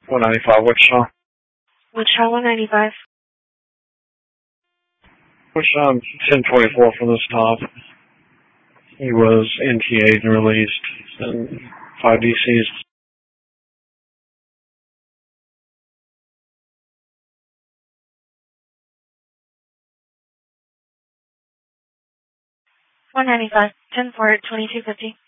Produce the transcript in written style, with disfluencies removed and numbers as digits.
195, Wichita. Wichita 195. Wichita 1024 from the stop. He was NTA'd and released and 5 DCs. 195. 10-4, 2250.